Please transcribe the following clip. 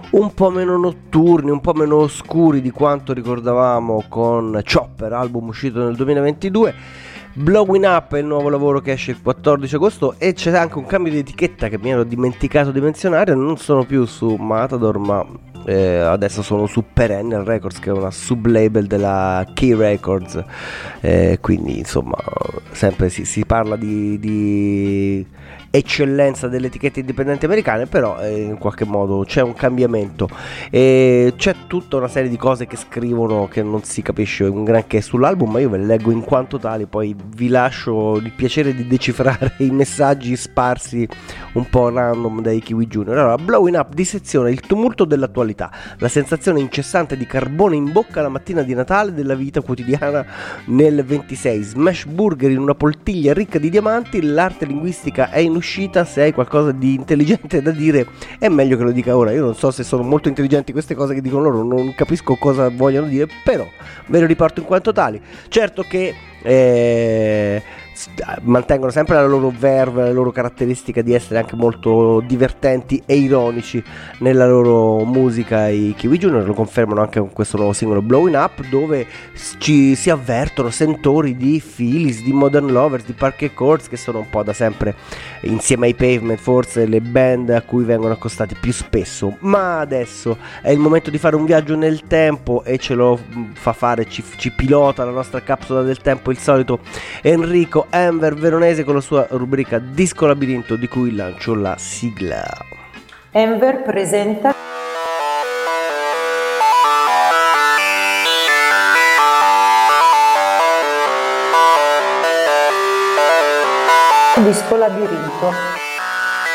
un po' meno notturni, un po' meno oscuri di quanto ricordavamo con Chopper, album uscito nel 2022. Blowing Up è il nuovo lavoro che esce il 14 agosto e c'è anche un cambio di etichetta che mi ero dimenticato di menzionare. Non sono più su Matador, ma adesso sono su Perennial Records, che è una sublabel della Key Records. Quindi insomma sempre si parla di eccellenza delle etichette indipendenti americane, però in qualche modo c'è un cambiamento e c'è tutta una serie di cose che scrivono che non si capisce un granché sull'album, ma io ve le leggo in quanto tali, poi vi lascio il piacere di decifrare i messaggi sparsi un po' random dai Kiwi Junior. Allora, Blowing Up disseziona il tumulto dell'attualità, la sensazione incessante di carbone in bocca la mattina di Natale della vita quotidiana nel 26, smash burger in una poltiglia ricca di diamanti, l'arte linguistica è in uscita, se hai qualcosa di intelligente da dire è meglio che lo dica ora. Io non so se sono molto intelligenti queste cose che dicono loro, non capisco cosa vogliono dire, però ve lo riporto in quanto tali. Certo che mantengono sempre la loro verve, la loro caratteristica di essere anche molto divertenti e ironici nella loro musica. I Kiwi Junior lo confermano anche con questo nuovo singolo Blowing Up, dove ci si avvertono sentori di Phyllis, di Modern Lovers, di Parquet Courts, che sono un po' da sempre insieme ai Pavement forse le band a cui vengono accostati più spesso. Ma adesso è il momento di fare un viaggio nel tempo e ce lo fa fare, ci pilota la nostra capsula del tempo, il solito Enrico Enver Veronese con la sua rubrica Disco Labirinto, di cui lancio la sigla. Enver presenta Disco Labirinto.